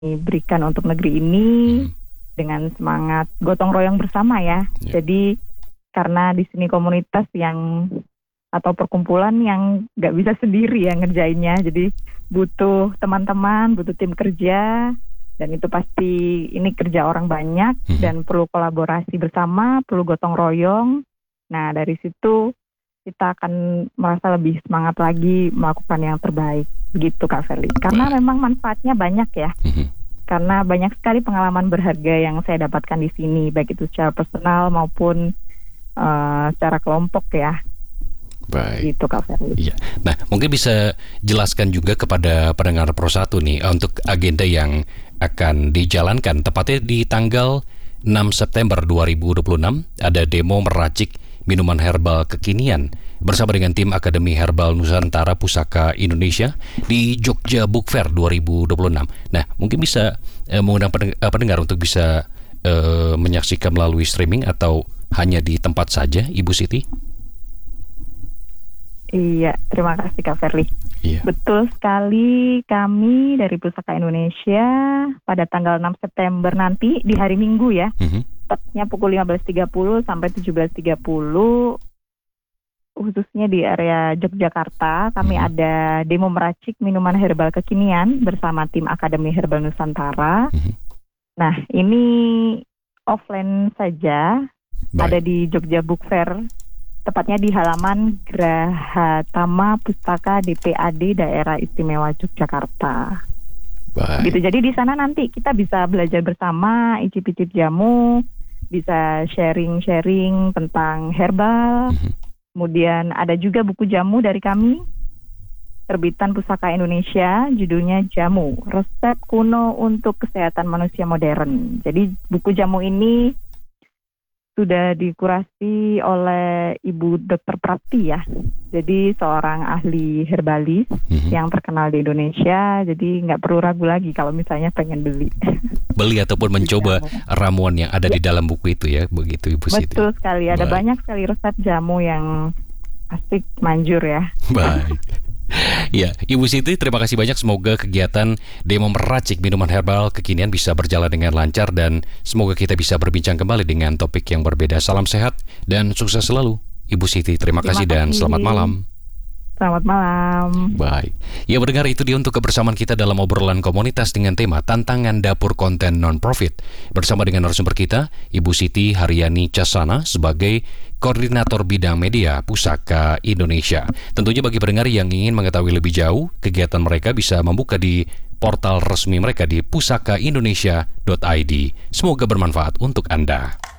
berikan untuk negeri ini dengan semangat gotong royong bersama ya. Jadi karena di sini komunitas yang atau perkumpulan yang nggak bisa sendiri ya ngerjainnya, jadi butuh teman-teman, butuh tim kerja, dan itu pasti ini kerja orang banyak dan perlu kolaborasi bersama, perlu gotong royong. Nah dari situ kita akan merasa lebih semangat lagi melakukan yang terbaik, gitu Kak Ferly. Karena memang manfaatnya banyak ya. Karena banyak sekali pengalaman berharga yang saya dapatkan di sini, baik itu secara personal maupun secara kelompok ya. Baik. Gitu Kak Ferly. Iya. Nah, mungkin bisa jelaskan juga kepada pendengar Pro 1 nih untuk agenda yang akan dijalankan tepatnya di tanggal 6 September 2026 ada demo meracik minuman herbal kekinian bersama dengan tim Akademi Herbal Nusantara Pusaka Indonesia di Jogja Book Fair 2026. Nah, mungkin bisa mengundang pendengar untuk bisa menyaksikan melalui streaming atau hanya di tempat saja, Ibu Siti? Iya, terima kasih Kak Ferly. Iya. Betul sekali, kami dari Pusaka Indonesia pada tanggal 6 September nanti di hari Minggu ya. Tepatnya pukul 15.30 sampai 17.30 khususnya di area Yogyakarta. Kami ada demo meracik minuman herbal kekinian bersama tim Akademi Herbal Nusantara. Nah, ini offline saja. Baik. Ada di Jogja Book Fair, tepatnya di halaman Graha Tama Pustaka DPAD Daerah Istimewa Yogyakarta. Baik. Gitu. Jadi di sana nanti kita bisa belajar bersama, icip-icip jamu, bisa sharing-sharing tentang herbal. Kemudian ada juga buku jamu dari kami, terbitan Pusaka Indonesia, judulnya Jamu, Resep Kuno untuk Kesehatan Manusia Modern. Jadi buku jamu ini sudah dikurasi oleh Ibu Dr. Prati ya. Jadi seorang ahli herbalis yang terkenal di Indonesia. Jadi nggak perlu ragu lagi kalau misalnya pengen beli. Beli ataupun mencoba ramuan yang ada di dalam buku itu ya, begitu Ibu Siti. Betul sekali, ada banyak sekali resep jamu yang asik, manjur ya. Baik. Ya, Ibu Siti, terima kasih banyak. Semoga kegiatan demo meracik minuman herbal kekinian bisa berjalan dengan lancar dan semoga kita bisa berbincang kembali dengan topik yang berbeda. Salam sehat dan sukses selalu, Ibu Siti. Terima kasih dan selamat malam. Selamat malam. Baik. Ya, pendengar, itu dia untuk kebersamaan kita dalam obrolan komunitas dengan tema Tantangan Dapur Konten Non-Profit. Bersama dengan narasumber kita, Ibu Siti Haryani Casana sebagai Koordinator Bidang Media Pusaka Indonesia. Tentunya bagi pendengar yang ingin mengetahui lebih jauh, kegiatan mereka bisa membuka di portal resmi mereka di pusakaindonesia.id. Semoga bermanfaat untuk Anda.